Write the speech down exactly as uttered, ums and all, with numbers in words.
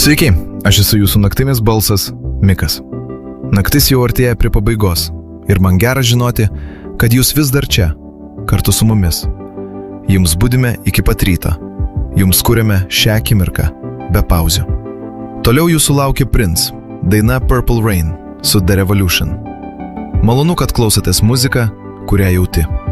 Sveiki, aš esu jūsų naktinis balsas, Mikas. Naktis jau artėja prie pabaigos ir man gera žinoti, kad jūs vis dar čia, kartu su mumis. Jums budime iki pat ryto, jums kuriame šią akimirką, be pauzių. Toliau jūsų laukia Prince, daina Purple Rain su The Revolution. Malonu, kad klausotės muziką, kurią jauti.